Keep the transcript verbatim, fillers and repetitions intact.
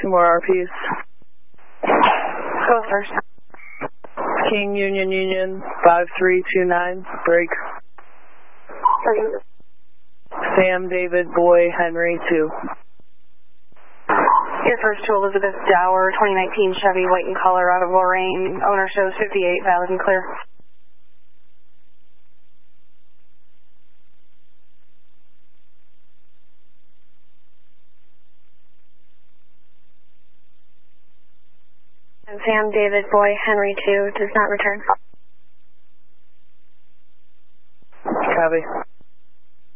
Two more R Ps. Go first. King Union Union five three two nine. Break. Sam David Boy Henry two. Your first to Elizabeth Dower, twenty nineteen Chevy, white in color, out of Lorraine. Owner shows fifty-eight, valid and clear. And Sam David Boy Henry two does not return. Copy.